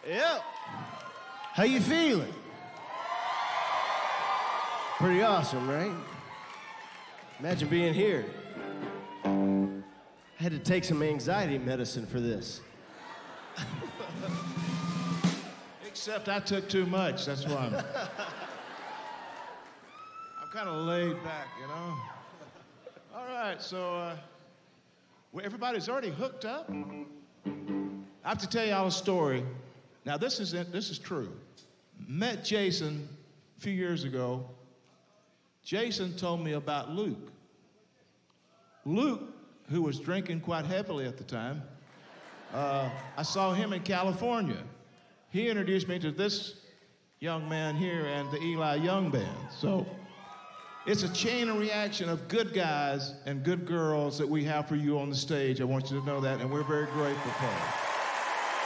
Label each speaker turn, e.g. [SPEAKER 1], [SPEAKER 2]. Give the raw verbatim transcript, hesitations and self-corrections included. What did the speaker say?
[SPEAKER 1] Yep. How you feeling? Pretty awesome, right? Imagine being here. I had to take some anxiety medicine for this.
[SPEAKER 2] Except I took too much, that's why I'm... I'm kind of laid back, you know? All right, so uh, well, everybody's already hooked up. I have to tell y'all a story. Now, this is this is true. Met Jason a few years ago. Jason told me about Luke. Luke, who was drinking quite heavily at the time, uh, I saw him in California. He introduced me to this young man here and the Eli Young Band. So it's a chain of reaction of good guys and good girls that we have for you on the stage. I want you to know that, and we're very grateful for it.